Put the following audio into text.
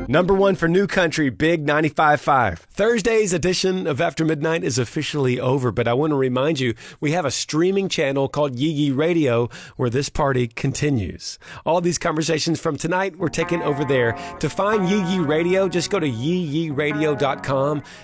Number one for New Country, Big 95.5. Thursday's edition of After Midnight is officially over, but I want to remind you, we have a streaming channel called Yee Yee Radio where this party continues. All these conversations from tonight were taken over there. To find Yee Yee Radio, just go to yeeyeeradio.com